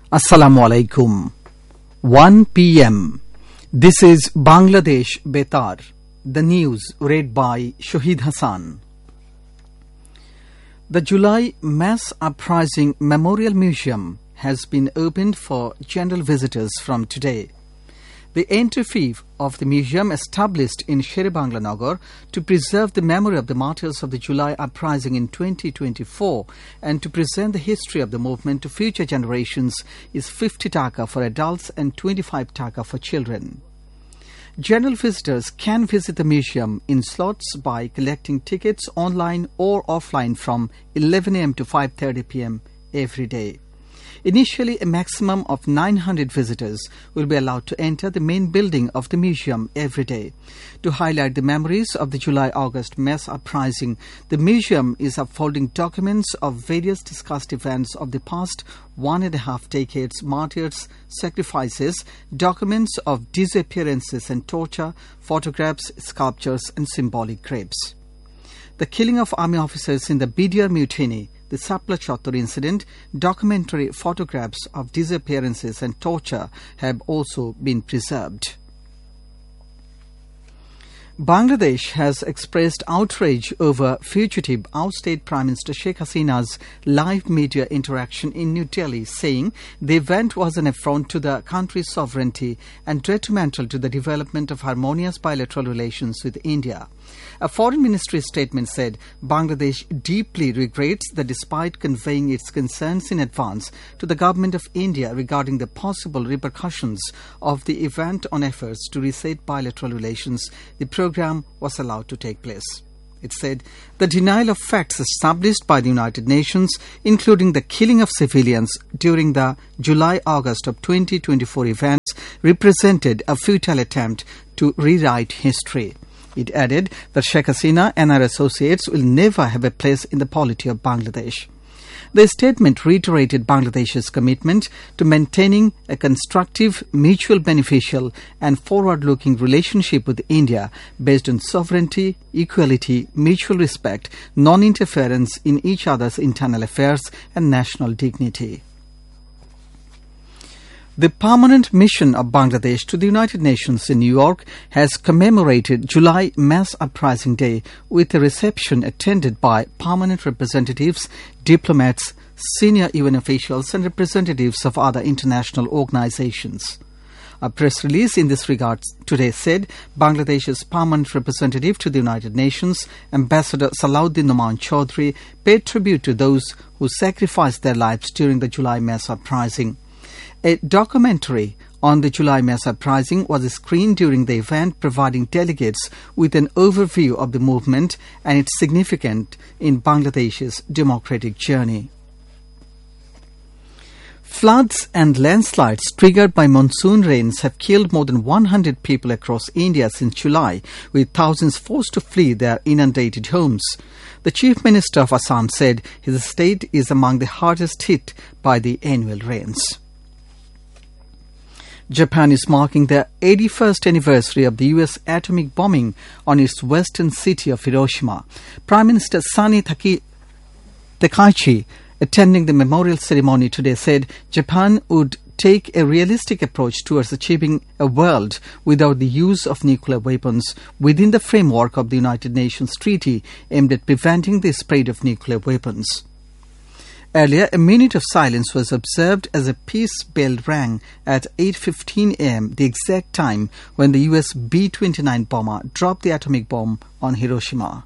Assalamu alaikum. 1 p.m. This is Bangladesh Betar. The news read by Shahid Hassan. The July Mass Uprising Memorial Museum has been opened for general visitors from today. The entry fee of the museum, established in Sher-e-Bangla Nagar to preserve the memory of the martyrs of the July Uprising in 2024 and to present the history of the movement to future generations, is 50 taka for adults and 25 taka for children. General visitors can visit the museum in slots by collecting tickets online or offline from 11 a.m. to 5:30 p.m. every day. Initially, a maximum of 900 visitors will be allowed to enter the main building of the museum every day. To highlight the memories of the July-August Mass Uprising, the museum is upholding documents of various discussed events of the past 1.5 decades, martyrs, sacrifices, documents of disappearances and torture, photographs, sculptures and symbolic graves. The killing of army officers in the BDR mutiny, the Sapla Chottor incident, documentary photographs of disappearances and torture have also been preserved. Bangladesh has expressed outrage over fugitive ousted Prime Minister Sheikh Hasina's live media interaction in New Delhi, saying the event was an affront to the country's sovereignty and detrimental to the development of harmonious bilateral relations with India. A Foreign Ministry statement said Bangladesh deeply regrets that despite conveying its concerns in advance to the Government of India regarding the possible repercussions of the event on efforts to reset bilateral relations, the program was allowed to take place. It said the denial of facts established by the United Nations, including the killing of civilians during the July-August of 2024 events, represented a futile attempt to rewrite history. It added that Sheikh Hasina and her associates will never have a place in the polity of Bangladesh. The statement reiterated Bangladesh's commitment to maintaining a constructive, mutual beneficial and forward-looking relationship with India based on sovereignty, equality, mutual respect, non-interference in each other's internal affairs and national dignity. The Permanent Mission of Bangladesh to the United Nations in New York has commemorated July Mass Uprising Day with a reception attended by permanent representatives, diplomats, senior UN officials and representatives of other international organizations. A press release in this regard today said Bangladesh's permanent representative to the United Nations, Ambassador Salahuddin Noman Chaudhry, paid tribute to those who sacrificed their lives during the July Mass Uprising. A documentary on the July Mass Uprising was screened during the event, providing delegates with an overview of the movement and its significance in Bangladesh's democratic journey. Floods and landslides triggered by monsoon rains have killed more than 100 people across India since July, with thousands forced to flee their inundated homes. The Chief Minister of Assam said his state is among the hardest hit by the annual rains. Japan is marking the 81st anniversary of the U.S. atomic bombing on its western city of Hiroshima. Prime Minister Sani Takaichi, attending the memorial ceremony today, said Japan would take a realistic approach towards achieving a world without the use of nuclear weapons within the framework of the United Nations Treaty aimed at preventing the spread of nuclear weapons. Earlier, a minute of silence was observed as a peace bell rang at 8:15 a.m., the exact time when the U.S. B-29 bomber dropped the atomic bomb on Hiroshima.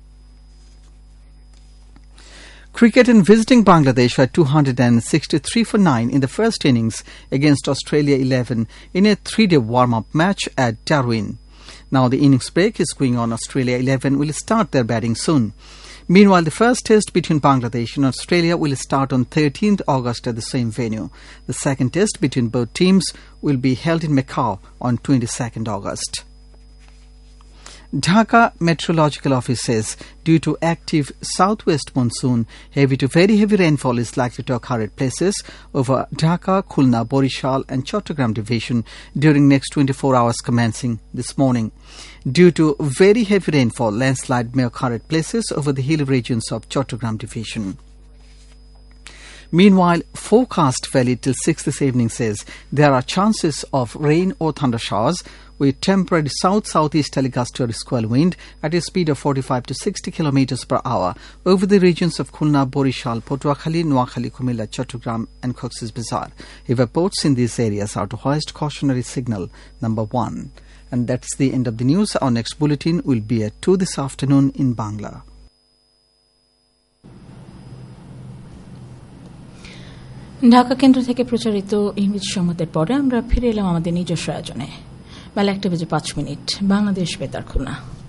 Cricket and visiting Bangladesh were 263 for 9 in the first innings against Australia 11 in a 3-day warm-up match at Darwin. Now the innings break is going on. Australia 11 will start their batting soon. Meanwhile, the first test between Bangladesh and Australia will start on 13th August at the same venue. The second test between both teams will be held in Macau on 22nd August. Dhaka Meteorological Office says due to active southwest monsoon, heavy to very heavy rainfall is likely to occur at places over Dhaka, Khulna, Borishal and Chattogram division during next 24 hours commencing this morning. Due to very heavy rainfall, landslide may occur at places over the hilly regions of Chattogram division. Meanwhile, forecast valid till 6 this evening says there are chances of rain or thunder showers with temporary south-southeasterly gusty squall wind at a speed of 45 to 60 kilometers per hour over the regions of Khulna, Borishal, Potuakhali, Noakhali, Kumilla, Chattogram and Cox's Bazar. Reports in these areas are to hoist cautionary signal number 1. And that's the end of the news. Our next bulletin will be at 2 this afternoon in Bangla. Dhaka কেন্দ্র থেকে প্রচারিত ইংরেজি সংবাদের পরে আমরা ফিরে এলাম আমাদের নিজস্ব আয়োজনে। বেলা 1:05 বাংলাদেশ বেতার খুলনা।